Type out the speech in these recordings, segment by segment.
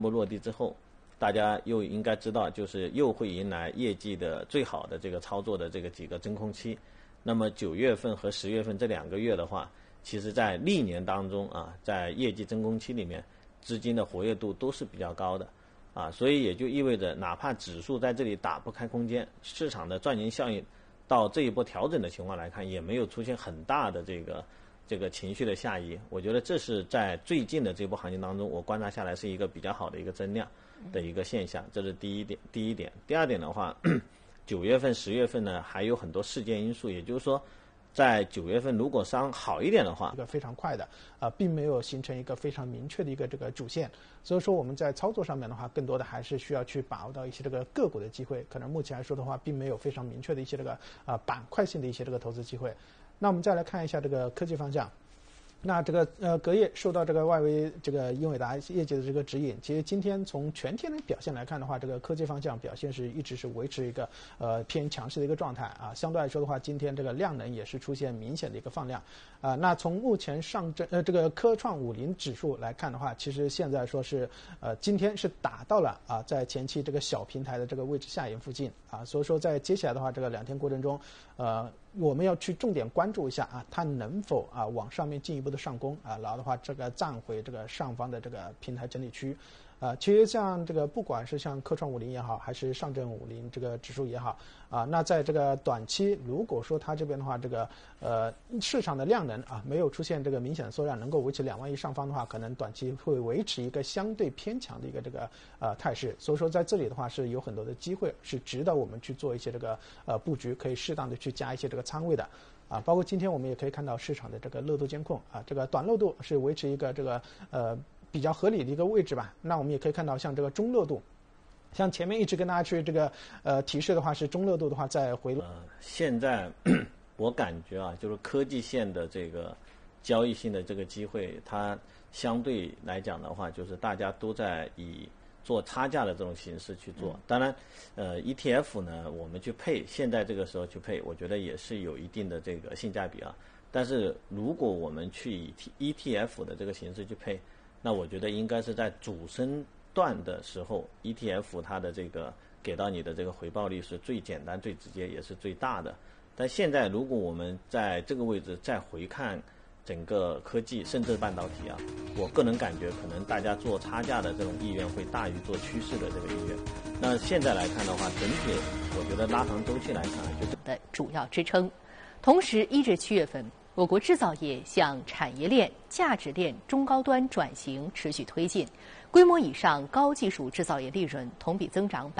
部落地之后，大家又应该知道，就是又会迎来业绩的最好的这个操作的这个几个真空期。那么9月份和10月份这2个月的话，其实在历年当中啊，在业绩真空期里面，资金的活跃度都是比较高的啊，所以也就意味着，哪怕指数在这里打不开空间，市场的赚钱效应到这一波调整的情况来看，也没有出现很大的这个情绪的下移。我觉得这是在最近的这波行情当中，我观察下来是一个比较好的一个增量的一个现象，这是第一点。第二点的话，9月份、10月份呢，还有很多事件因素，也就是说，在9月份如果商好一点的话， 一个非常快的并没有形成一个非常明确的一个这个主线，所以说我们在操作上面的话，更多的还是需要去把握到一些这个个股的机会，可能目前来说的话，并没有非常明确的一些这个板块性的一些这个投资机会。那我们再来看一下这个科技方向。那这个隔夜受到这个外围这个英伟达业绩的这个指引，其实今天从全天的表现来看的话，这个科技方向表现是一直是维持一个偏强势的一个状态啊。相对来说的话，今天这个量能也是出现明显的一个放量啊。那从目前上证这个科创50指数来看的话，其实现在说是今天是打到了啊在前期这个小平台的这个位置下沿附近啊，所以说在接下来的话，这个2天过程中我们要去重点关注一下啊，它能否啊往上面进一步的上攻啊，然后的话这个站回这个上方的这个平台整理区。其实像这个不管是像科创50也好，还是上证50这个指数也好啊，那在这个短期，如果说它这边的话，这个市场的量能啊没有出现这个明显的缩量，能够维持2万亿上方的话，可能短期会维持一个相对偏强的一个这个态势。所以说在这里的话是有很多的机会，是值得我们去做一些这个布局，可以适当的去加一些这个仓位的。包括今天我们也可以看到市场的这个漏度监控啊，这个短漏度是维持一个这个比较合理的一个位置吧。那我们也可以看到像这个中漏度，像前面一直跟大家去这个提示的话，是中漏度的话在回落。 现在我感觉啊，就是科技线的这个交易性的这个机会，它相对来讲的话，就是大家都在以做差价的这种形式去做。当然ETF 呢，我们去配，现在这个时候去配，我觉得也是有一定的这个性价比啊。但是如果我们去以 ETF 的这个形式去配，那我觉得应该是在主升段的时候 ，ETF 它的这个给到你的这个回报率是最简单、最直接，也是最大的。但现在如果我们在这个位置再回看整个科技甚至半导体啊，我个人感觉可能大家做差价的这种意愿会大于做趋势的这个意愿。那现在来看的话，整体我觉得拉长周期来看，就是的主要支撑。同时，1至7月份，我国制造业向产业链、价值链中高端转型持续推进，规模以上高技术制造业利润同比增长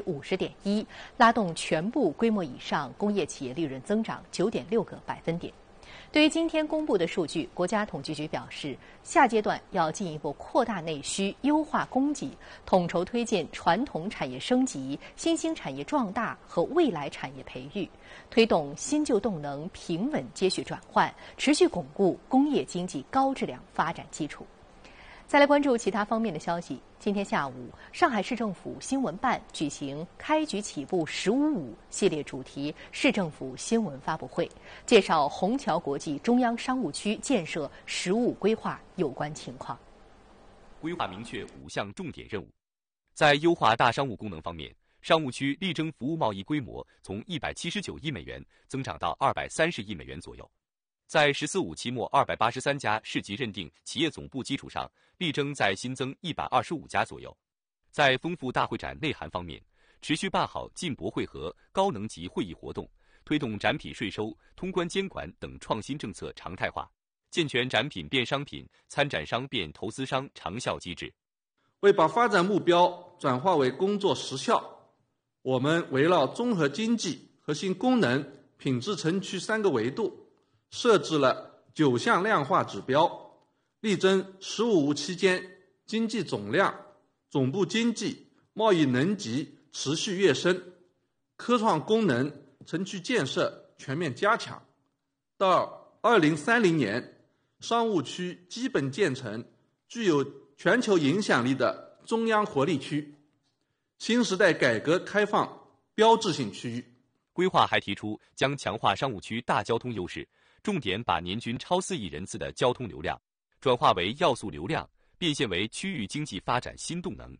50.1%，拉动全部规模以上工业企业利润增长9.6个百分点。对于今天公布的数据，国家统计局表示，下阶段要进一步扩大内需，优化供给，统筹推进传统产业升级、新兴产业壮大和未来产业培育，推动新旧动能平稳接续转换，持续巩固工业经济高质量发展基础。再来关注其他方面的消息。今天下午，上海市政府新闻办举行“开局起步15.5”系列主题市政府新闻发布会，介绍虹桥国际中央商务区建设15规划有关情况。 规划明确5项重点任务。在优化大商务功能方面，商务区力争服务贸易规模从179亿美元增长到230亿美元左右。在“十四五”期末283家市级认定企业总部基础上，力争再新增125家左右。在丰富大会展内涵方面，持续办好进博会和高能级会议活动，推动展品税收、通关监管等创新政策常态化，健全展品变商品、参展商变投资商长效机制。 为把发展目标转化为工作实效，我们围绕综合经济、核心功能、品质城区3个维度，设置了9项量化指标，力争15期间经济总量、总部经济、贸易能级持续跃升，科创功能、城区建设全面加强。到2030年，商务区基本建成具有全球影响力的中央活力区，新时代改革开放标志性区域。 规划还提出将强化商务区大交通优势，重点把年均超4亿人次的交通流量转化为要素流量， 变现为区域经济发展新动能。